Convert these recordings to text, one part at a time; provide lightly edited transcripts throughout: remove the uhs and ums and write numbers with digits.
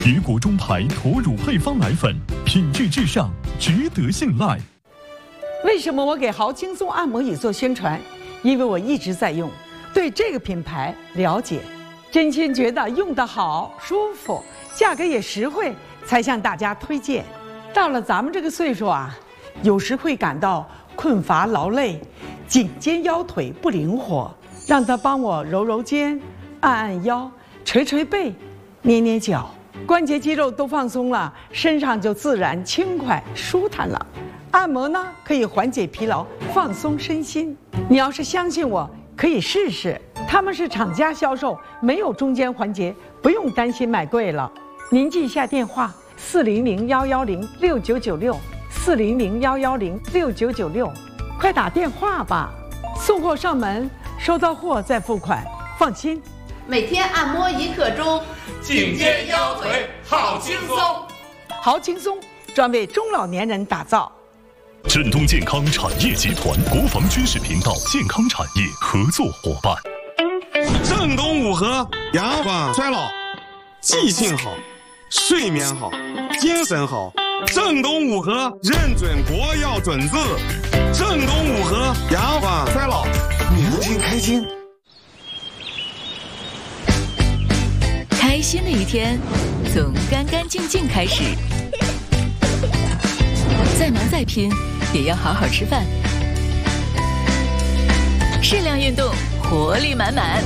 别国中牌驼乳配方奶粉，品质至上，值得信赖。 为什么我给豪轻松按摩椅做宣传？因为我一直在用，对这个品牌了解，真心觉得用得好、舒服，价格也实惠，才向大家推荐。到了咱们这个岁数啊，有时会感到困乏劳累，颈肩腰腿不灵活，让他帮我揉揉肩、按按腰、捶捶背、捏捏脚，关节肌肉都放松了，身上就自然轻快舒坦了。按摩呢，可以缓解疲劳，放松身心。你要是相信我，可以试试。他们是厂家销售，没有中间环节，不用担心买贵了。您记一下电话：400-110-6996，400-110-6996，快打电话吧。送货上门，收到货再付款，放心。 每天按摩1刻钟， 颈肩腰腿好轻松。 好轻松，专为中老年人打造。 振东健康产业集团国防军事频道健康产业合作伙伴。 正东五和延缓衰老，记性好，睡眠好，精神好。正东五和认准国药准字，正东五和延缓衰老，年轻开心。 开心的一天从干干净净开始，再忙再拼也要好好吃饭，适量运动，活力满满。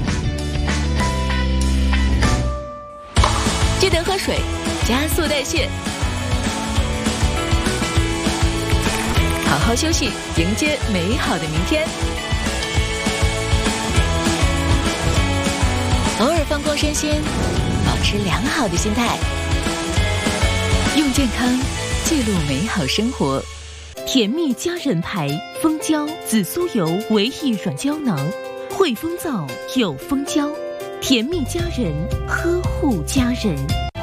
记得喝水，加速代谢，好好休息，迎接美好的明天。偶尔放空身心，保持良好的心态，用健康记录美好生活。甜蜜佳人牌蜂胶紫苏油唯一软胶囊，汇丰皂有蜂胶，甜蜜佳人，呵护家人。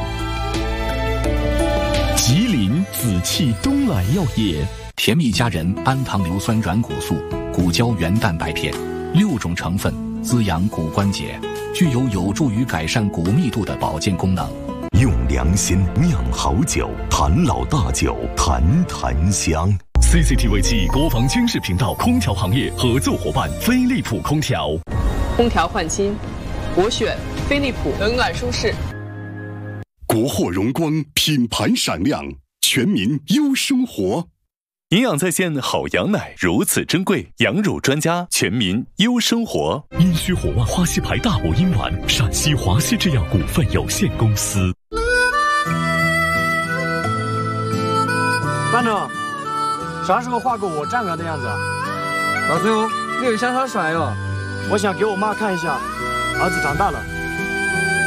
吉林紫气东来药业， 甜蜜佳人氨糖硫酸软骨素、骨胶原蛋白片，6种成分滋养骨关节，具有助于改善骨密度的保健功能。 用良心酿好酒，坛老大酒，坛坛香。 CCTV 7国防军事频道空调行业合作伙伴飞利浦空调。 空调换新，我选飞利浦，冷暖舒适。 国货荣光，品牌闪亮，全民优生活。 营养在线好羊奶如此珍贵，羊乳专家，全民优生活。阴虚火旺花溪牌大补阴丸，陕西华西制药股份有限公司。 班长，啥时候画个我站岗的样子啊？ 老孙，你有想好帅哟！ 我想给我妈看一下，儿子长大了。